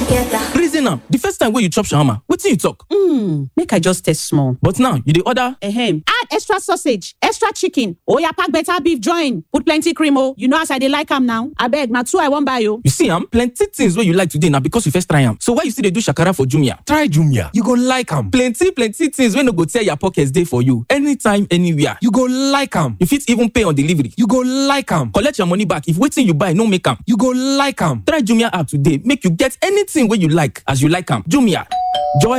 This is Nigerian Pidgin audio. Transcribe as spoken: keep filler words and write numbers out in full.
together. Reason am, the first time when you chop shawarma, wetin you talk? Hmm, make I just taste small. But now, you dey order? Ahem. Add extra sausage, extra chicken. Oya pack better beef join. Put plenty cream oh. You know as I dey like am now. Abeg, na two I wan buy oh. You see am, plenty things wey you like today na because you first try am. So why you still dey do shakara for Jumia? Try Jumia, you go like am. Plenty plenty things wey no go tear your pockets dey for you. Anytime, anywhere. You go like am. You fit even pay on delivery. You go like am. Collect your money back if wetin you buy no make am. You go like am. Try Jumia app today, make you get anything wey you like as you like am. Jumia, joy